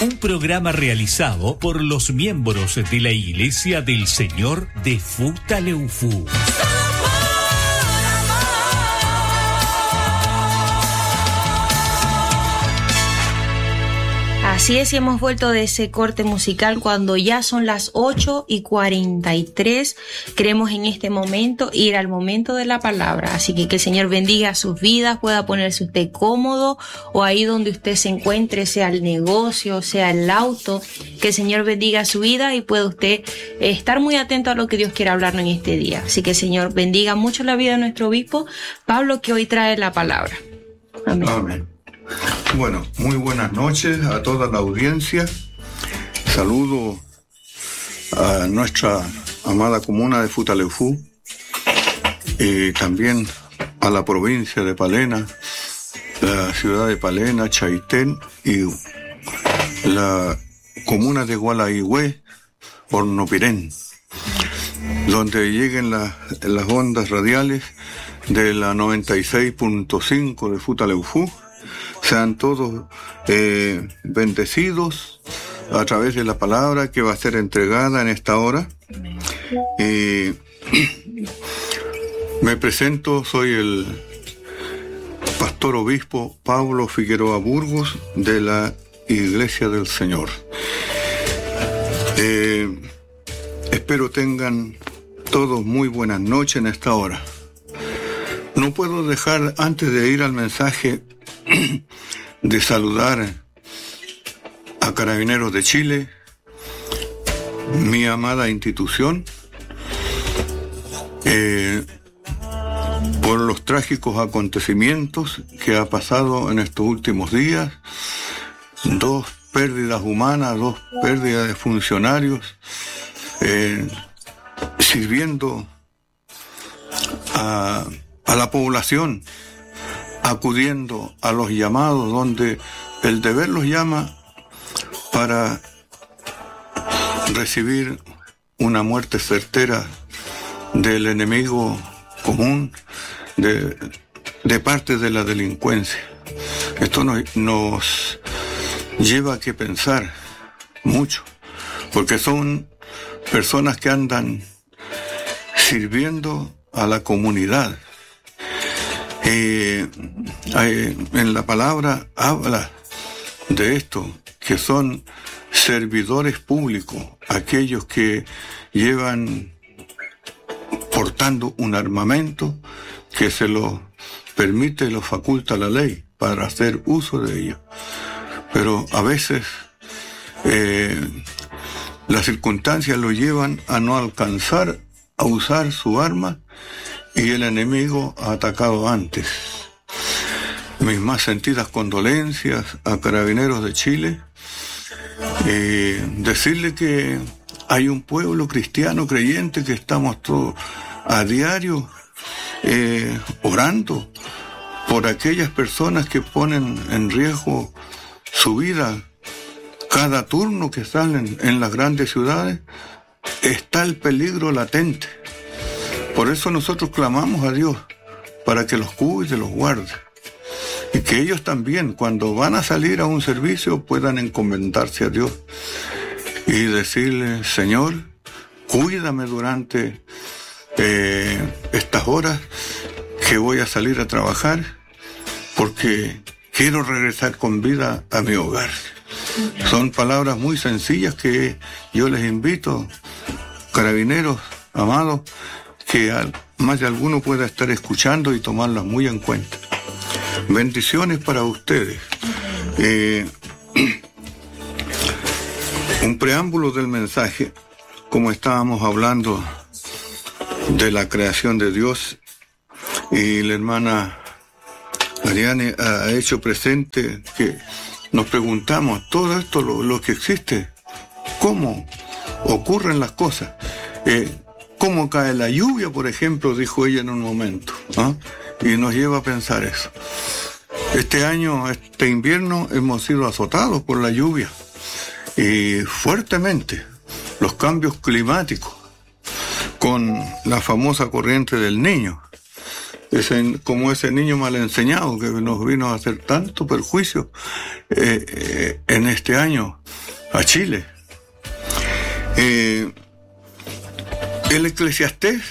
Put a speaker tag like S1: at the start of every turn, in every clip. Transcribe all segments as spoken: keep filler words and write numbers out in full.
S1: Un programa realizado por los miembros de la Iglesia del Señor de Futaleufú.
S2: Así es, y hemos vuelto de ese corte musical cuando ya son las ocho y cuarenta y tres. Queremos en este momento ir al momento de la palabra. Así que que el Señor bendiga sus vidas, pueda ponerse usted cómodo o ahí donde usted se encuentre, sea el negocio, sea el auto. Que el Señor bendiga su vida y pueda usted estar muy atento a lo que Dios quiere hablarnos en este día. Así que el Señor bendiga mucho la vida de nuestro obispo Pablo, que hoy trae la palabra. Amén.
S3: Amén. Bueno, muy buenas noches a toda la audiencia. Saludo a nuestra amada comuna de Futaleufú y también a la provincia de Palena, la ciudad de Palena, Chaitén y la comuna de Gualaihue, Hornopirén, donde lleguen la, las ondas radiales de la noventa y seis punto cinco de Futaleufú. Sean todos eh, bendecidos a través de la palabra que va a ser entregada en esta hora. Eh, me presento, soy el pastor obispo Pablo Figueroa Burgos de la Iglesia del Señor. Eh, espero tengan todos muy buenas noches en esta hora. No puedo dejar, antes de ir al mensaje, de saludar a Carabineros de Chile, mi amada institución, eh, por los trágicos acontecimientos que ha pasado en estos últimos días, dos pérdidas humanas, dos pérdidas de funcionarios, eh, sirviendo a, a la población, acudiendo a los llamados donde el deber los llama para recibir una muerte certera del enemigo común, de, de parte de la delincuencia. Esto nos, nos lleva a que pensar mucho, porque son personas que andan sirviendo a la comunidad. Eh, eh, en la palabra habla de esto, que son servidores públicos, aquellos que llevan portando un armamento que se lo permite, lo faculta la ley para hacer uso de ello. Pero a veces eh, las circunstancias lo llevan a no alcanzar a usar su arma y el enemigo ha atacado antes. Mis más sentidas condolencias a Carabineros de Chile. Eh, decirle que hay un pueblo cristiano creyente que estamos todos a diario eh, orando por aquellas personas que ponen en riesgo su vida. Cada turno que salen en las grandes ciudades está el peligro latente. Por eso nosotros clamamos a Dios para que los cuide y los guarde. Y que ellos también, cuando van a salir a un servicio, puedan encomendarse a Dios y decirle: Señor, cuídame durante eh, estas horas que voy a salir a trabajar, porque quiero regresar con vida a mi hogar. Son palabras muy sencillas que yo les invito, carabineros amados, que más de alguno pueda estar escuchando y tomarlas muy en cuenta. Bendiciones para ustedes. Eh, un preámbulo del mensaje, como estábamos hablando de la creación de Dios, y la hermana Ariane ha hecho presente que nos preguntamos, todo esto, lo, lo que existe, ¿cómo ocurren las cosas? Eh, ¿Cómo cae la lluvia, por ejemplo? Dijo ella en un momento, ¿eh? Y nos lleva a pensar eso. Este año, este invierno, hemos sido azotados por la lluvia y fuertemente los cambios climáticos, con la famosa corriente del Niño, ese, como ese niño mal enseñado que nos vino a hacer tanto perjuicio eh, eh, en este año. a Chile. Eh, el Eclesiastés,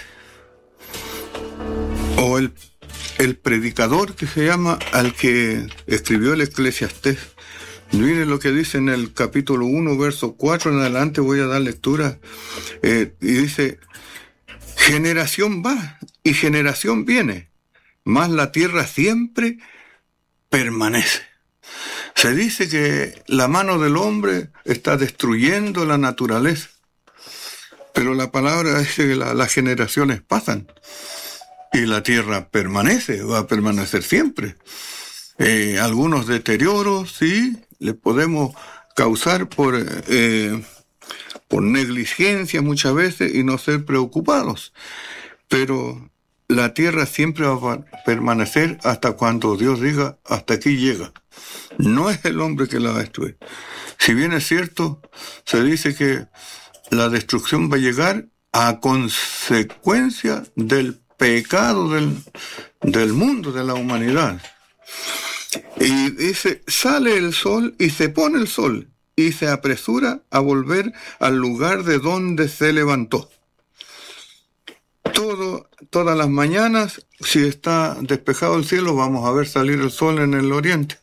S3: o el, el predicador que se llama, al que escribió el Eclesiastés, miren lo que dice en el capítulo uno, verso cuatro en adelante, voy a dar lectura, eh, y dice: generación va y generación viene, mas la tierra siempre permanece. Se dice que la mano del hombre está destruyendo la naturaleza, pero la palabra dice que la, las generaciones pasan y la tierra permanece, va a permanecer siempre. Eh, algunos deterioros, sí, le podemos causar por, eh, por negligencia muchas veces y no ser preocupados, pero la tierra siempre va a permanecer hasta cuando Dios diga: hasta aquí llega. No es el hombre que la destruye. Si bien es cierto, se dice que la destrucción va a llegar a consecuencia del pecado del, del mundo, de la humanidad. Y dice: sale el sol y se pone el sol y se apresura a volver al lugar de donde se levantó. Todo, todas las mañanas, si está despejado el cielo, vamos a ver salir el sol en el oriente.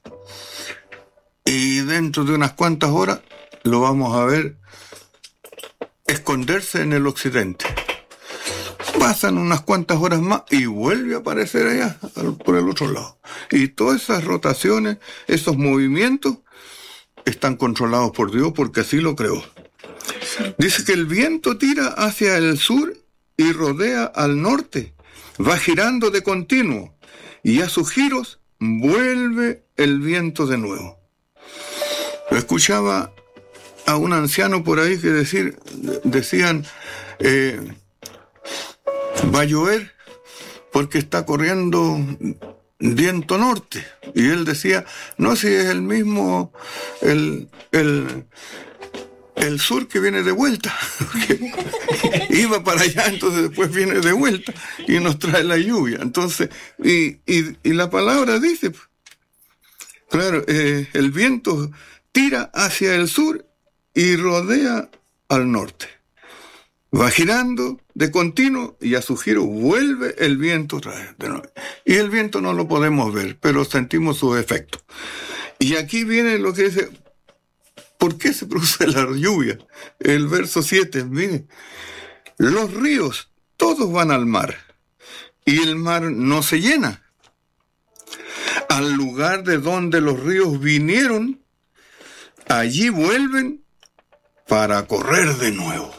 S3: Y dentro de unas cuantas horas lo vamos a ver esconderse en el occidente. Pasan unas cuantas horas más y vuelve a aparecer allá, por el otro lado. Y todas esas rotaciones, esos movimientos, están controlados por Dios, porque así lo creó. Dice que el viento tira hacia el sur y rodea al norte, va girando de continuo, y a sus giros vuelve el viento de nuevo. Escuchaba a un anciano por ahí que decir, decían, eh, va a llover porque está corriendo viento norte. Y él decía, no, si es el mismo, el, el, el sur que viene de vuelta. Iba para allá, entonces después viene de vuelta y nos trae la lluvia. Entonces, y, y, y la palabra dice, claro, eh, el viento tira hacia el sur y rodea al norte. Va girando de continuo y a su giro vuelve el viento otra vez de nuevo. Y el viento no lo podemos ver, pero sentimos sus efectos. Y aquí viene lo que dice, ¿por qué se produce la lluvia? El verso siete, mire, los ríos todos van al mar y el mar no se llena. Al lugar de donde los ríos vinieron, allí vuelven para correr de nuevo.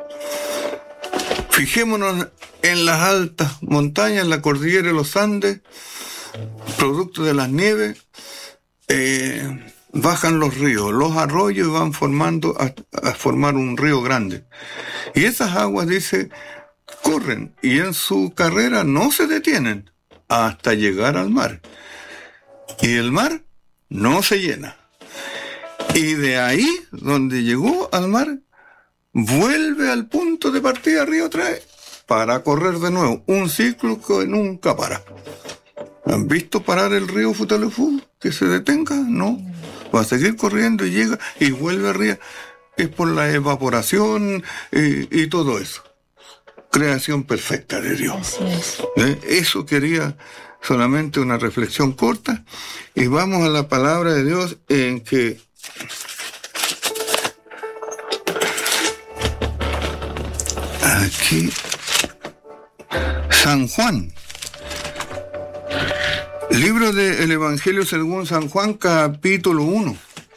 S3: Fijémonos en las altas montañas, en la cordillera de los Andes, producto de las nieves, eh, bajan los ríos, los arroyos y van formando a, a formar un río grande. Y esas aguas, dice, corren y en su carrera no se detienen hasta llegar al mar. Y el mar no se llena. Y de ahí, donde llegó al mar, vuelve al punto de partida río otra vez para correr de nuevo. Un ciclo que nunca para. ¿Han visto parar el río Futaleufú? ¿Que se detenga? No. Va a seguir corriendo y llega y vuelve arriba. Es por la evaporación y, y todo eso. Creación perfecta de Dios.
S2: Así es.
S3: ¿Eh? Eso quería solamente una reflexión corta. Y vamos a la palabra de Dios en que aquí San Juan, libro del Evangelio según San Juan, capítulo uno.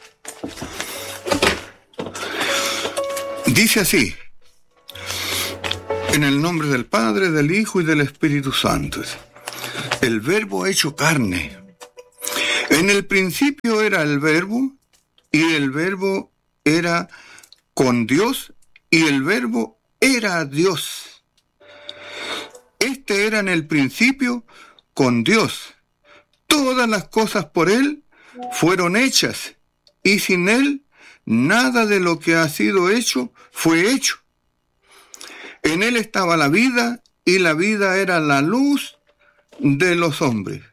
S3: Dice así: en el nombre del Padre, del Hijo y del Espíritu Santo. El Verbo hecho carne. En el principio era el Verbo, y el Verbo era con Dios, y el Verbo era Dios. Este era en el principio con Dios. Todas las cosas por Él fueron hechas, y sin Él nada de lo que ha sido hecho fue hecho. En Él estaba la vida, y la vida era la luz de los hombres.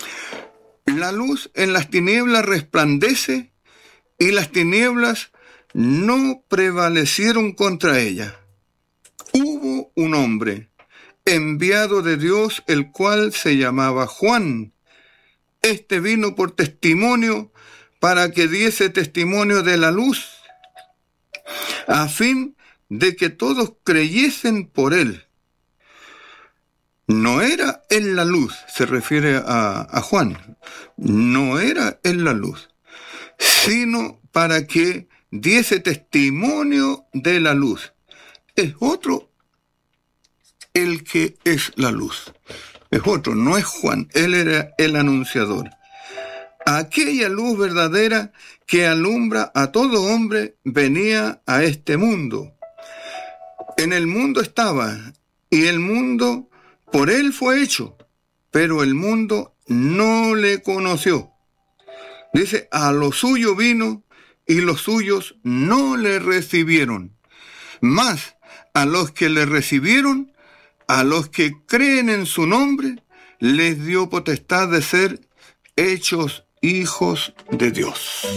S3: La luz en las tinieblas resplandece, y las tinieblas no prevalecieron contra ella. Hubo un hombre enviado de Dios, el cual se llamaba Juan. Este vino por testimonio, para que diese testimonio de la luz, a fin de que todos creyesen por él. No era él la luz, se refiere a, a Juan, no era él la luz, sino para que diese testimonio de la luz. Es otro el que es la luz, es otro, no es Juan, él era el anunciador. Aquella luz verdadera que alumbra a todo hombre venía a este mundo. En el mundo estaba, y el mundo por él fue hecho, pero el mundo no le conoció. Dice, a lo suyo vino, y los suyos no le recibieron. Mas a los que le recibieron, a los que creen en su nombre, les dio potestad de ser hechos hijos de Dios.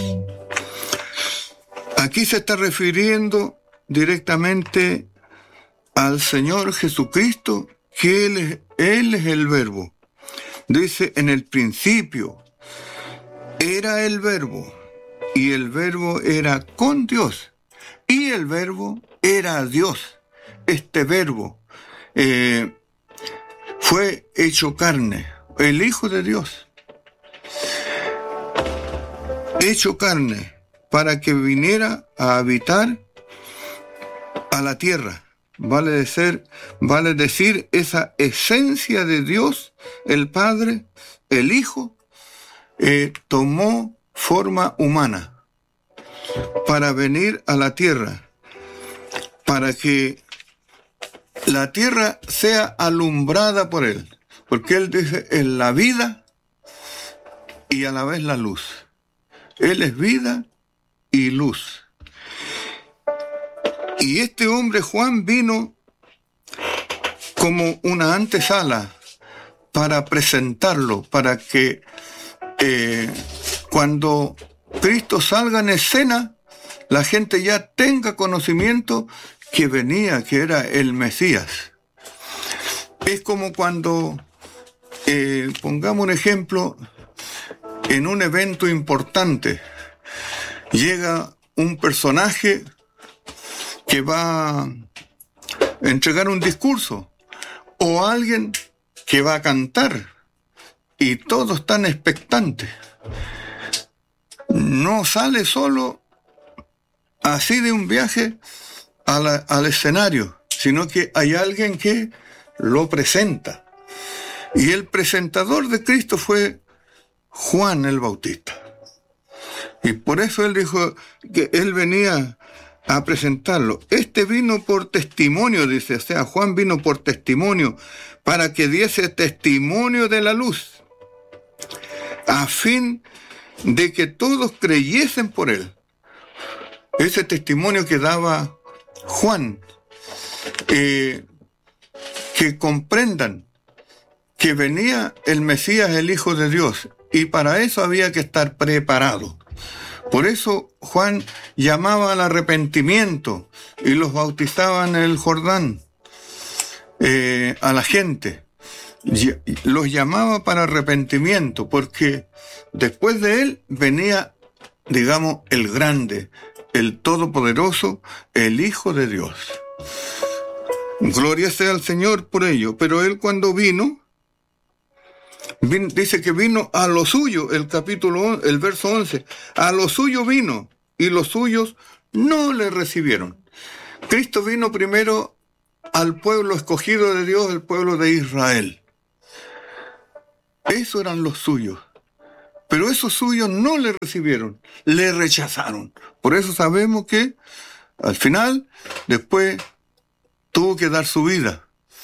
S3: Aquí se está refiriendo directamente al Señor Jesucristo, que Él es, Él es el Verbo. Dice, en el principio era el Verbo, y el Verbo era con Dios, y el Verbo era Dios. Este Verbo eh, fue hecho carne, el Hijo de Dios, hecho carne, para que viniera a habitar a la tierra. Vale decir, vale decir esa esencia de Dios, el Padre, el Hijo, eh, tomó forma humana para venir a la tierra, para que la tierra sea alumbrada por Él, porque Él dice, es la vida y a la vez la luz. Él es vida y luz. Y este hombre Juan vino como una antesala para presentarlo, para que eh, cuando Cristo salga en escena, la gente ya tenga conocimiento que venía, que era el Mesías. Es como cuando, eh, pongamos un ejemplo, en un evento importante, llega un personaje que va a entregar un discurso, o alguien que va a cantar, y todos están expectantes. No sale solo así de un viaje a la, al escenario, sino que hay alguien que lo presenta. Y el presentador de Cristo fue Juan el Bautista. Y por eso él dijo que él venía a presentarlo. Este vino por testimonio, dice, o sea, Juan vino por testimonio, para que diese testimonio de la luz, a fin de que todos creyesen por él. Ese testimonio que daba Juan, eh, que comprendan que venía el Mesías, el Hijo de Dios, y para eso había que estar preparado. Por eso Juan llamaba al arrepentimiento y los bautizaba en el Jordán, eh, a la gente. Los llamaba para arrepentimiento, porque después de él venía, digamos, el grande, el todopoderoso, el Hijo de Dios. Gloria sea al Señor por ello. Pero él cuando vino, vino dice que vino a lo suyo, el capítulo, el verso once, a lo suyo vino, y los suyos no le recibieron. Cristo vino primero al pueblo escogido de Dios, el pueblo de Israel. Esos eran los suyos. Pero esos suyos no le recibieron, le rechazaron. Por eso sabemos que al final, después, tuvo que dar su vida.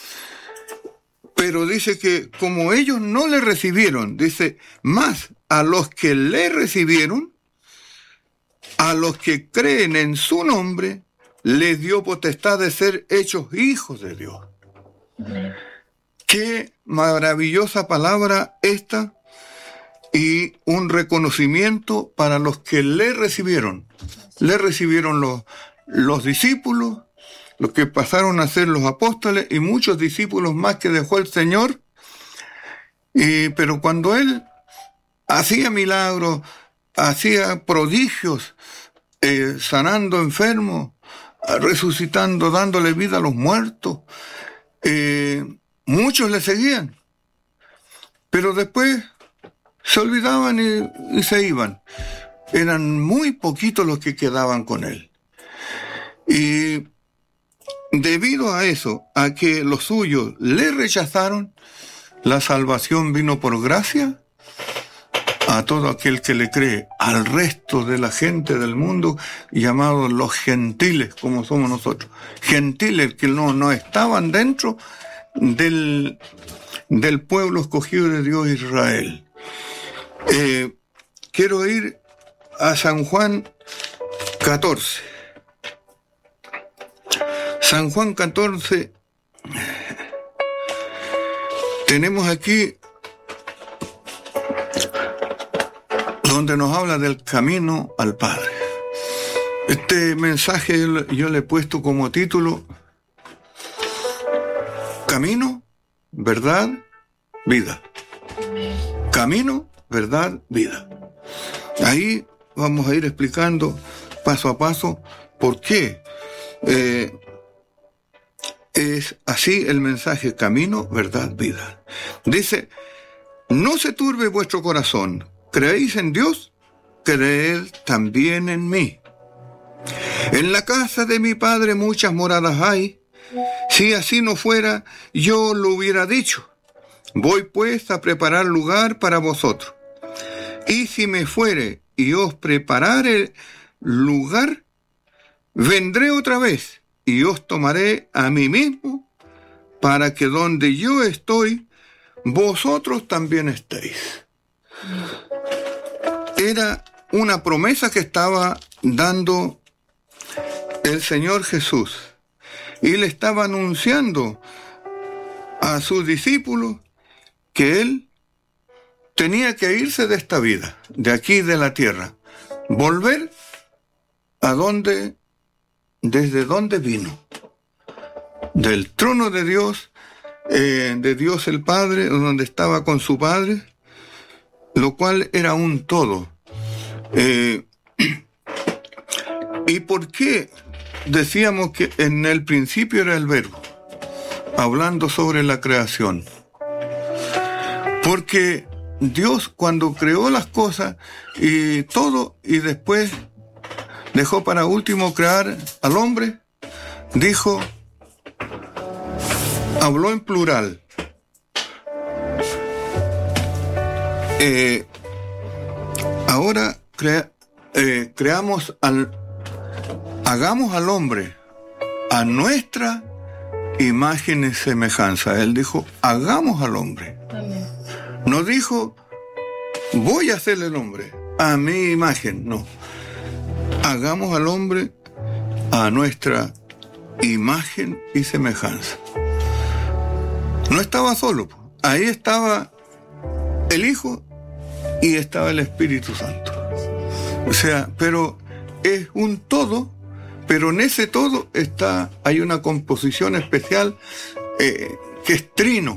S3: Pero dice que como ellos no le recibieron, dice, más a los que le recibieron, a los que creen en su nombre, les dio potestad de ser hechos hijos de Dios. Amén. Qué maravillosa palabra esta, y un reconocimiento para los que le recibieron. le recibieron los, los discípulos, los que pasaron a ser los apóstoles y muchos discípulos más que dejó el Señor. Y, pero cuando Él hacía milagros, hacía prodigios, eh, sanando enfermos, resucitando, dándole vida a los muertos, eh, muchos le seguían. Pero después se olvidaban y, y se iban. Eran muy poquitos los que quedaban con Él. Y debido a eso, a que los suyos le rechazaron, la salvación vino por gracia a todo aquel que le cree, al resto de la gente del mundo, llamados los gentiles, como somos nosotros. Gentiles que no, no estaban dentro del, del pueblo escogido de Dios, Israel. Eh, quiero ir a San Juan catorce. San Juan catorce, tenemos aquí donde nos habla del camino al Padre. Este mensaje yo, yo le he puesto como título: Camino, verdad, vida. Camino, verdad, vida. Ahí vamos a ir explicando paso a paso por qué eh, es así el mensaje: camino, verdad, vida. Dice: no se turbe vuestro corazón. ¿Creéis en Dios? Creed también en mí. En la casa de mi Padre muchas moradas hay. Si así no fuera, yo lo hubiera dicho. Voy pues a preparar lugar para vosotros. Y si me fuere y os preparare lugar, vendré otra vez y os tomaré a mí mismo, para que donde yo estoy, vosotros también estéis. Era una promesa que estaba dando el Señor Jesús, y le estaba anunciando a sus discípulos que Él tenía que irse de esta vida, de aquí de la tierra, volver a donde, desde donde vino, del trono de Dios, eh, de Dios el Padre, donde estaba con su Padre, lo cual era un todo. Eh, ¿Y por qué decíamos que en el principio era el Verbo, hablando sobre la creación? Porque Dios, cuando creó las cosas y todo, y después dejó para último crear al hombre, dijo, habló en plural. Eh, ahora crea, eh, creamos al, hagamos al hombre a nuestra imagen y semejanza. Él dijo, hagamos al hombre. Amén. No dijo, voy a hacerle el hombre a mi imagen. No. Hagamos al hombre a nuestra imagen y semejanza. No estaba solo. Ahí estaba el Hijo y estaba el Espíritu Santo. O sea, pero es un todo, pero en ese todo está, hay una composición especial eh, que es trino.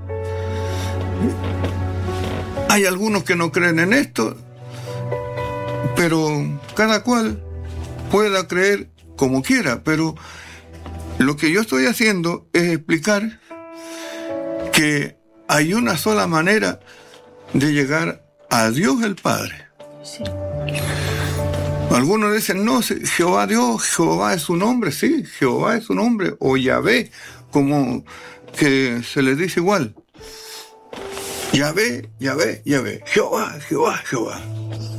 S3: Hay algunos que no creen en esto, pero cada cual pueda creer como quiera. Pero lo que yo estoy haciendo es explicar que hay una sola manera de llegar a Dios el Padre. Sí. Algunos dicen, no, Jehová Dios, Jehová es su nombre. Sí, Jehová es su nombre, o Yahvé, como que se les dice igual. Yahvé, Yahvé, Yahvé, Jehová, Jehová, Jehová.